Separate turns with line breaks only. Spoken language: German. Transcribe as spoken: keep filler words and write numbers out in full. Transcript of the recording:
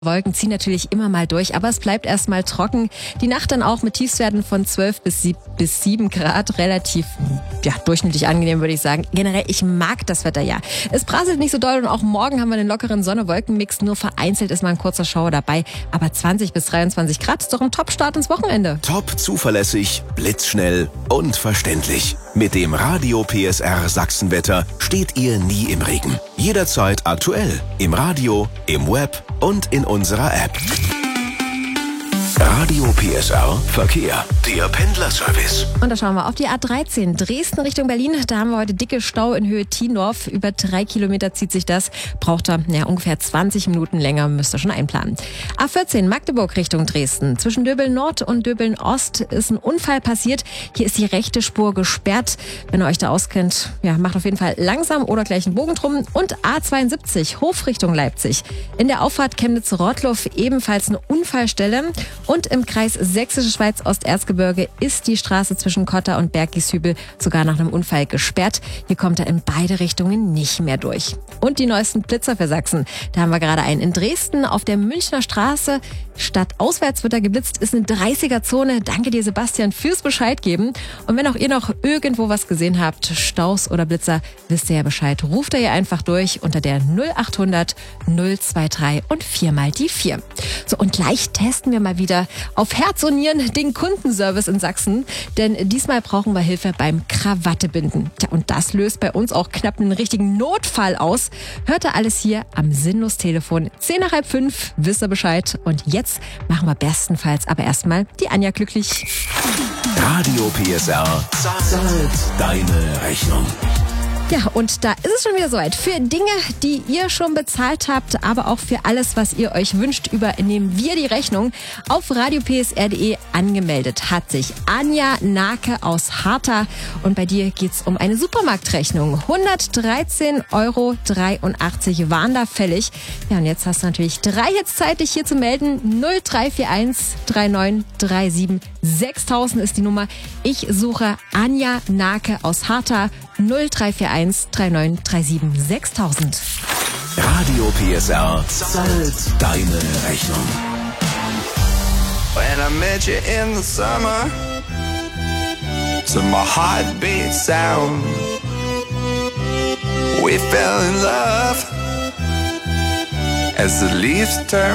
Wolken ziehen natürlich immer mal durch, aber es bleibt erstmal trocken. Die Nacht dann auch mit Tiefstwerten von zwölf bis sieben Grad. Relativ, ja, durchschnittlich angenehm, würde ich sagen. Generell, ich mag das Wetter ja. Es prasselt nicht so doll und auch morgen haben wir einen lockeren Sonne-Wolken-Mix. Nur vereinzelt ist mal ein kurzer Schauer dabei. Aber zwanzig bis dreiundzwanzig Grad ist doch ein Top-Start ins Wochenende.
Top zuverlässig, blitzschnell und verständlich. Mit dem Radio P S R Sachsenwetter steht ihr nie im Regen. Jederzeit aktuell. Im Radio, im Web und in unserer App. Radio P S R Verkehr, der Pendlerservice.
Und da schauen wir auf die A dreizehn, Dresden Richtung Berlin. Da haben wir heute dicke Stau in Höhe Tiendorf. Über drei Kilometer zieht sich das. Braucht da ja, ungefähr zwanzig Minuten länger, müsst ihr schon einplanen. A vierzehn, Magdeburg Richtung Dresden. Zwischen Döbeln Nord und Döbeln Ost ist ein Unfall passiert. Hier ist die rechte Spur gesperrt. Wenn ihr euch da auskennt, ja, macht auf jeden Fall langsam oder gleich einen Bogen drum. Und A zweiundsiebzig, Hof Richtung Leipzig. In der Auffahrt Chemnitz-Rottloff ebenfalls eine Unfallstelle. Und im Kreis Sächsische Schweiz Osterzgebirge ist die Straße zwischen Kotter und Berggieshübel sogar nach einem Unfall gesperrt. Hier kommt er in beide Richtungen nicht mehr durch. Und die neuesten Blitzer für Sachsen. Da haben wir gerade einen in Dresden auf der Münchner Straße. Statt auswärts wird da geblitzt, ist eine dreißiger-Zone. Danke dir, Sebastian, fürs Bescheid geben. Und wenn auch ihr noch irgendwo was gesehen habt, Staus oder Blitzer, wisst ihr ja Bescheid. Ruft ihr hier einfach durch unter der null achthundert null dreiundzwanzig und viermal die vier. So, und gleich testen wir mal wieder auf Herz und Nieren den Kundenservice in Sachsen. Denn diesmal brauchen wir Hilfe beim Krawattebinden. Tja, und das löst bei uns auch knapp einen richtigen Notfall aus. Hört ihr alles hier am Sinnlos-Telefon. Zehn nach halb fünf, wisst ihr Bescheid. Und jetzt machen wir bestenfalls aber erstmal die Anja glücklich.
Radio P S R zahlt deine Rechnung.
Ja, und da ist es schon wieder soweit. Für Dinge, die ihr schon bezahlt habt, aber auch für alles, was ihr euch wünscht, übernehmen wir die Rechnung. Auf radio p s r punkt d e angemeldet hat sich Anja Nake aus Harta. Und bei dir geht's um eine Supermarktrechnung. hundertdreizehn Euro dreiundachtzig waren da fällig. Ja, und jetzt hast du natürlich drei Hits Zeit, dich hier zu melden. null drei vier eins drei neun drei sieben sechstausend ist die Nummer. Ich suche Anja Nake aus Harta. null drei vier eins drei neun drei sieben sechstausend.
Radio P S R zahlt deine Rechnung.
When I met you in the summer, to my heartbeat sound, we fell in love as the leaves turn.